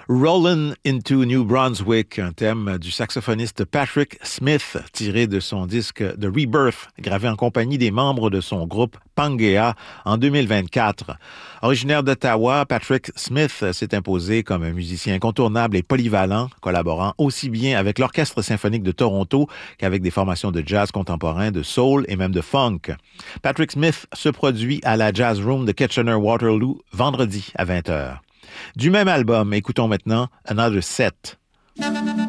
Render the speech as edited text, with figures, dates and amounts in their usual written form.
Rollin' into New Brunswick, un thème du saxophoniste Patrick Smith, tiré de son disque The Rebirth, gravé en compagnie des membres de son groupe Pangea en 2024. Originaire d'Ottawa, Patrick Smith s'est imposé comme un musicien incontournable et polyvalent, collaborant aussi bien avec l'Orchestre symphonique de Toronto qu'avec des formations de jazz contemporain, de soul et même de funk. Patrick Smith se produit à la Jazz Room de Kitchener-Waterloo vendredi à 20h. Du même album, écoutons maintenant Another Set.